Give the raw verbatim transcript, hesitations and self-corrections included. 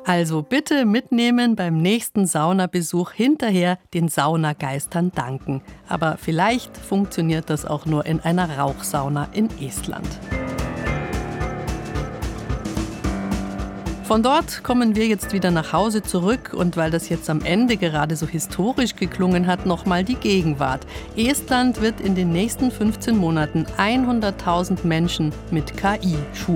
Also bitte mitnehmen beim nächsten Saunabesuch hinterher den Saunageistern danken. Aber vielleicht funktioniert das auch nur in einer Rauchsauna in Estland. Von dort kommen wir jetzt wieder nach Hause zurück und weil das jetzt am Ende gerade so historisch geklungen hat, nochmal die Gegenwart. Estland wird in den nächsten fünfzehn Monaten hunderttausend Menschen mit K I schulen.